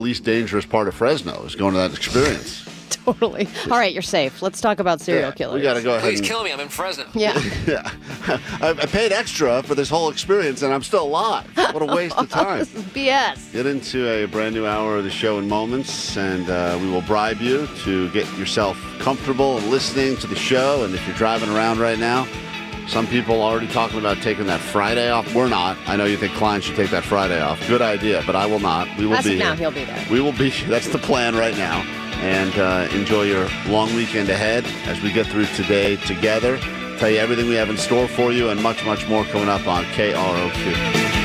least dangerous part of Fresno is going to that experience. Totally. All right, you're safe. Let's talk about serial killers. We got to go ahead. Please kill me. I'm in Fresno. Yeah. Yeah. I paid extra for this whole experience, and I'm still alive. What a waste of time. This is BS. Get into a brand new hour of the show in moments, and we will bribe you to get yourself comfortable and listening to the show. And if you're driving around right now, some people are already talking about taking that Friday off. We're not. I know you think Klein should take that Friday off. Good idea, but I will not. We will be now, here. he'll be there. We will be. That's the plan right now. And enjoy your long weekend ahead as we get through today together. Tell you everything we have in store for you and much, much more coming up on KROQ.